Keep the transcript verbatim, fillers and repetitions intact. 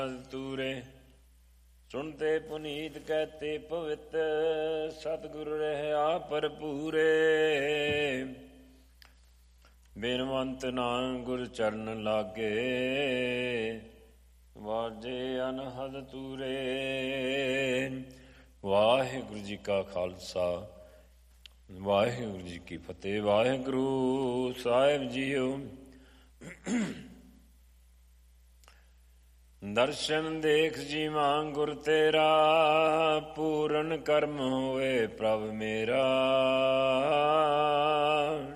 ਤੂਰੇ ਸੁਣਤੇ ਪੁਨੀਤ ਕਹਤੇ ਪਵਿੱਤ ਸਤਿਗੁਰ ਰਹਿਆ ਭਰਪੂਰੇ। ਬਿਨਵੰਤ ਨਾਨਕ ਗੁਰ ਚਰਨ ਲਾਗੇ ਵਾਜੇ ਅਨਹਦ ਤੂਰੇ। ਵਾਹਿਗੁਰੂ ਜੀ ਕਾ ਖਾਲਸਾ ਵਾਹਿਗੁਰੂ ਜੀ ਕੀ ਫਤਿਹ। ਵਾਹਿਗੁਰੂ ਸਾਹਿਬ ਜੀਓ। ਦਰਸ਼ਨ ਦੇਖ ਜੀਵਾਂ ਗੁਰ ਤੇਰਾ ਪੂਰਨ ਕਰਮ ਹੋਏ ਪ੍ਰਭ ਮੇਰਾ।